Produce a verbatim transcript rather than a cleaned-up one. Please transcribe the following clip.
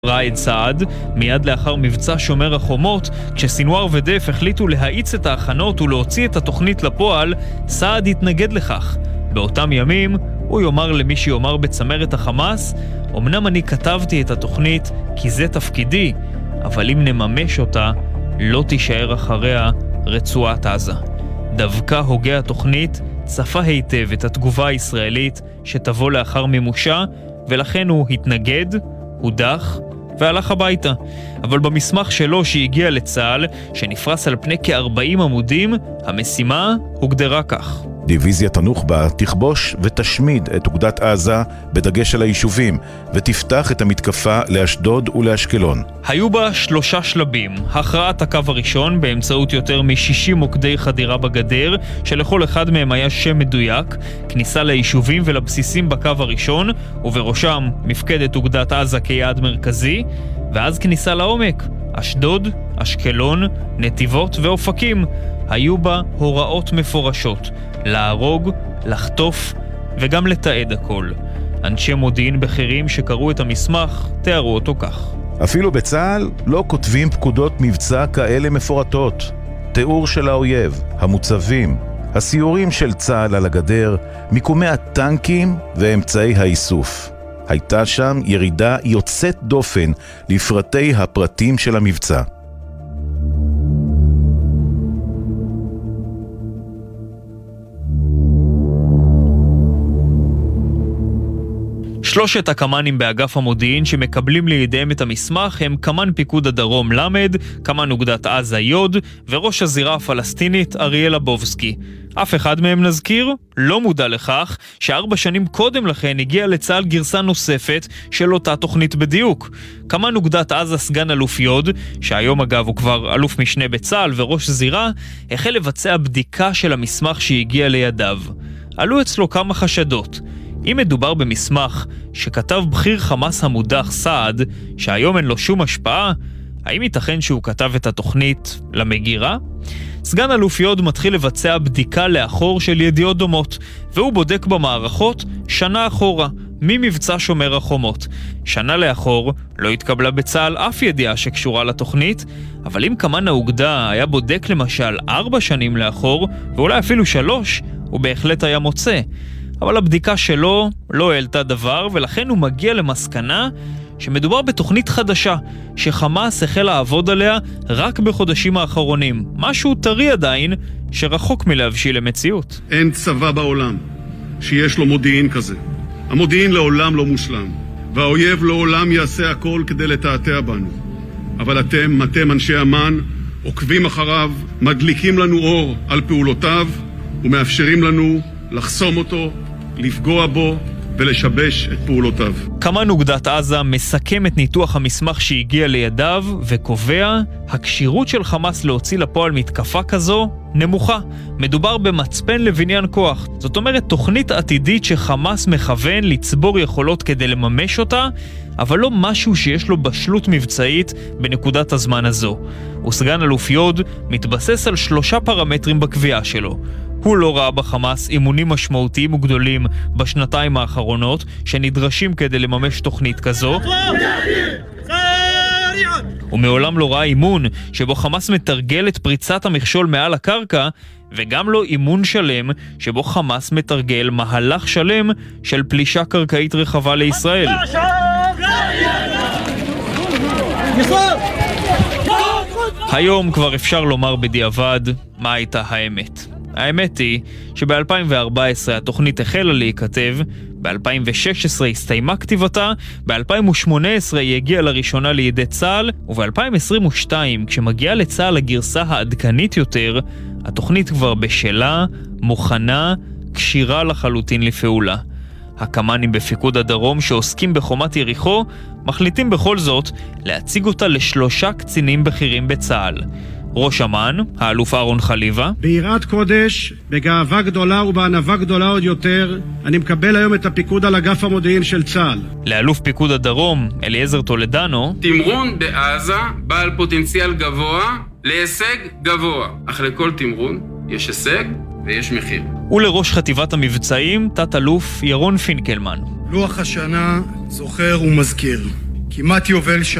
ראיד סעד, מיד לאחר מבצע שומר החומות, כשסינואר ודף החליטו להאיץ את ההכנות ולהוציא את התוכנית לפועל, סעד התנגד לכך. באותם ימים, הוא יאמר למי שיאמר בצמרת החמאס, אמנם אני כתבתי את התוכנית כי זה תפקידי, אבל אם נממש אותה, לא תישאר אחריה רצועת עזה. דווקא הוגה התוכנית צפה היטב את התגובה הישראלית שתבוא לאחר מימושה, ולכן הוא התנגד, הודח והלך הביתה. אבל במסמך שלו שהגיע לצה"ל, שנפרס על פני כ-ארבעים עמודים, המשימה הוגדרה כך: דיוויזיית הנוח'בה תכבוש ותשמיד את אוגדת עזה בדגש על היישובים, ותפתח את המתקפה לאשדוד ולאשקלון. היו בה שלושה שלבים: הכרעת הקו הראשון באמצעות יותר מ-שישים מוקדי חדירה בגדר, שלכל אחד מהם היה שם מדויק, כניסה ליישובים ולבסיסים בקו הראשון, ובראשם מפקדת אוגדת עזה כיעד מרכזי, ואז כניסה לעומק, אשדוד, אשקלון, נתיבות ואופקים. היו בה הוראות מפורשות, להרוג, לחטוף וגם לתעד הכל. אנשי מודיעין בכירים שקראו את המסמך תיארו אותו כך: אפילו בצה"ל לא כותבים פקודות מבצע כאלה מפורטות. תיאור של האויב, המוצבים, הסיורים של צה"ל על הגדר, מיקומי הטנקים ואמצעי האיסוף. הייתה שם ירידה יוצאת דופן לפרטי הפרטים של המבצע. שלושת הקמנים באגף המודיעין שמקבלים לידיהם את המסמך הם קמן פיקוד הדרום למד, קמן אוגדת עזה יוד, וראש הזירה הפלסטינית אריאל לבובסקי. אף אחד מהם, נזכיר, לא מודע לכך שארבע שנים קודם לכן הגיעה לצה"ל גרסה נוספת של אותה תוכנית בדיוק. קמן אוגדת עזה סגן אלוף יוד, שהיום אגב הוא כבר אלוף משנה בצה"ל וראש זירה, החל לבצע בדיקה של המסמך שהגיע לידיו. עלו אצלו כמה חשדות. אם מדובר במסמך שכתב בכיר חמאס המודח סעד, שהיום אין לו שום השפעה, האם ייתכן שהוא כתב את התוכנית למגירה? סגן אלוף יוד מתחיל לבצע בדיקה לאחור של ידיעות דומות, והוא בודק במערכות שנה אחורה, ממבצע שומר החומות. שנה לאחור לא התקבלה בצה"ל אף ידיעה שקשורה לתוכנית, אבל אם קמן האוגדה היה בודק למשל ארבע שנים לאחור, ואולי אפילו שלוש, הוא בהחלט היה מוצא. אבל הבדיקה שלו לא העלתה דבר, ולכן הוא מגיע למסקנה שמדובר בתוכנית חדשה, שחמאס החל לעבוד עליה רק בחודשים האחרונים. משהו טרי עדיין, שרחוק מלהבשיל למציאות. אין צבא בעולם שיש לו מודיעין כזה. המודיעין לעולם לא מושלם, והאויב לעולם יעשה הכל כדי לתעתע בנו. אבל אתם, אתם אנשי אמן, עוקבים אחריו, מדליקים לנו אור על פעולותיו, ומאפשרים לנו לחסום אותו, לפגוע בו ולשבש את פעולותיו. קמן אוגדת עזה מסכם את ניתוח המסמך שהגיע לידיו וקובע: הקשירות של חמאס להוציא לפועל מתקפה כזו נמוכה. מדובר במצפן לבניין כוח. זאת אומרת, תוכנית עתידית שחמאס מכוון לצבור יכולות כדי לממש אותה, אבל לא משהו שיש לו בשלות מבצעית בנקודת הזמן הזו. וסגן אלוף יוד מתבסס על שלושה פרמטרים בקביעה שלו. הוא לא ראה בחמאס אימונים משמעותיים וגדולים בשנתיים האחרונות שנדרשים כדי לממש תוכנית כזו. הוא מעולם לא ראה אימון שבו חמאס מתרגל את פריצת המכשול מעל הקרקע, וגם לא אימון שלם שבו חמאס מתרגל מהלך שלם של פלישה קרקעית רחבה לישראל. היום כבר אפשר לומר בדיעבד מה הייתה האמת. האמת היא שב-אלפיים וארבע עשרה התוכנית החלה להיכתב, ב-אלפיים ושש עשרה הסתיימה כתיבתה, ב-אלפיים ושמונה עשרה היא הגיעה לראשונה לידי צה"ל, וב-אלפיים עשרים ושתיים, כשמגיעה לצה"ל הגרסה העדכנית יותר, התוכנית כבר בשלה, מוכנה, קשירה לחלוטין לפעולה. הקמנים בפיקוד הדרום שעוסקים בחומת יריחו מחליטים בכל זאת להציג אותה לשלושה קצינים בכירים בצה"ל. ראש אמ"ן, האלוף אהרון חליבה. ביראת קודש, בגאווה גדולה ובענווה גדולה עוד יותר, אני מקבל היום את הפיקוד על אגף המודיעין של צה"ל. לאלוף פיקוד הדרום, אליעזר טולדנו. תמרון בעזה בעל פוטנציאל גבוה להישג גבוה, אך לכל תמרון יש הישג ויש מחיר. ולראש חטיבת המבצעים, תת אלוף ירון פינקלמן. לוח השנה זוכר ומזכיר. כמעט יובל